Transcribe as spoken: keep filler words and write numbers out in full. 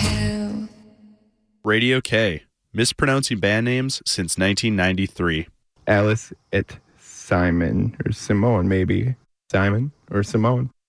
Radio K, mispronouncing band names since nineteen ninety-three. Alice et Simon, or Simone, maybe. Simon or Simone.